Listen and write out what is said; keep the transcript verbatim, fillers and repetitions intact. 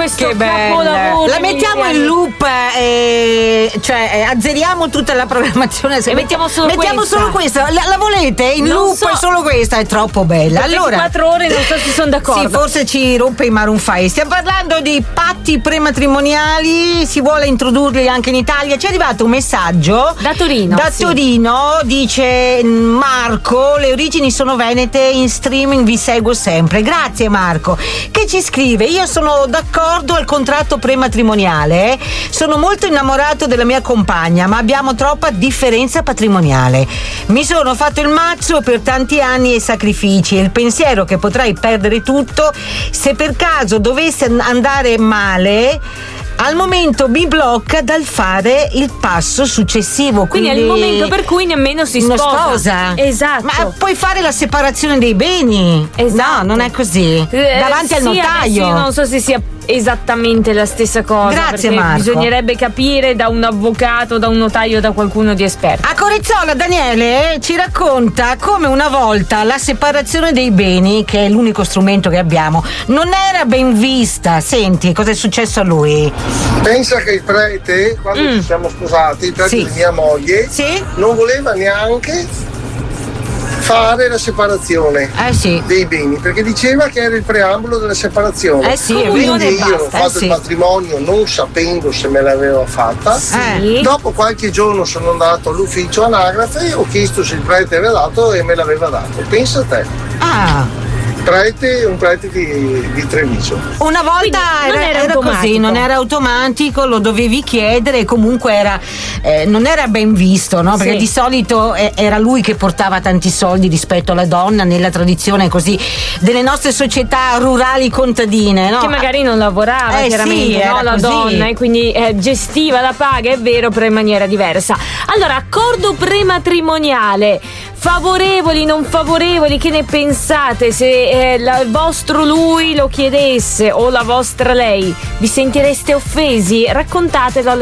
questo che bella. La mettiamo in loop, eh, cioè eh, azzeriamo tutta la programmazione e mettiamo solo mettiamo questa. solo questa. La, la volete in non loop? So. È solo questa, è troppo bella. Per allora ventiquattro ore non so se sono d'accordo. Sì, forse ci rompe i Maroon five. Stiamo parlando di patti prematrimoniali, si vuole introdurli anche in Italia. Ci è arrivato un messaggio da Torino. Da sì. Torino, dice Marco, le origini sono venete, in streaming vi seguo sempre. Grazie Marco, che ci scrive: io sono d'accordo al contratto prematrimoniale, sono molto innamorato della mia compagna, ma abbiamo troppa differenza patrimoniale. Mi sono fatto il mazzo per tanti anni e sacrifici, e il pensiero che potrei perdere tutto se per caso dovesse andare male al momento mi blocca dal fare il passo successivo. Quindi, quindi è il momento per cui nemmeno si sposa. sposa. Esatto. Ma puoi fare la separazione dei beni? Esatto. No, non è così. Eh, Davanti sì, al notaio. Io non so se sia esattamente la stessa cosa. Grazie, perché Marco. bisognerebbe capire da un avvocato, da un notaio, da qualcuno di esperto. A Corezzola Daniele ci racconta come una volta la separazione dei beni, che è l'unico strumento che abbiamo, non era ben vista. Senti cosa è successo a lui. Pensa che il prete, quando mm. ci siamo sposati, il prete sì. di mia moglie, sì? non voleva neanche fare la separazione eh sì. dei beni, perché diceva che era il preambolo della separazione. Eh sì, quindi io ho fatto eh sì. il matrimonio non sapendo se me l'aveva fatta. Sì. Dopo qualche giorno sono andato all'ufficio anagrafe, ho chiesto se il prete aveva dato e me l'aveva dato. Pensa a te. Ah. Prete, un prete di, di Treviso. Una volta non era, era, era così, non era automatico, lo dovevi chiedere e comunque era eh, non era ben visto, no? Perché sì. di solito eh, era lui che portava tanti soldi rispetto alla donna nella tradizione così delle nostre società rurali contadine, no? Che magari non lavorava eh, chiaramente, sì, no? La così. donna, e quindi eh, gestiva la paga, è vero, però in maniera diversa. Allora, accordo prematrimoniale, favorevoli, non favorevoli, che ne pensate? Se eh, la, il vostro lui lo chiedesse o la vostra lei, vi sentireste offesi? Raccontatelo alle